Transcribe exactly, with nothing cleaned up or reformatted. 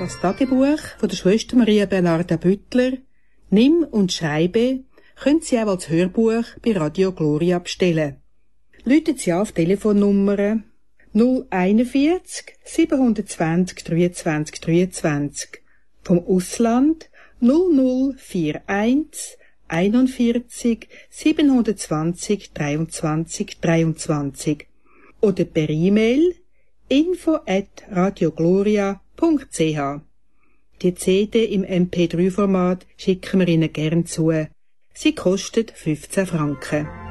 Das Tagebuch von der Schwester Maria Bernarda Büttler, Nimm und Schreibe, können Sie auch als Hörbuch bei Radio Gloria bestellen. Läuten Sie auf Telefonnummer null einundvierzig siebenhundertzwanzig dreiundzwanzig dreiundzwanzig, vom Ausland null null einundvierzig einundvierzig siebenhundertzwanzig dreiundzwanzig dreiundzwanzig oder per E-Mail info at radiogloria punkt c h. Die C D im M P drei Format schicken wir Ihnen gern zu. Sie kostet fünfzehn Franken.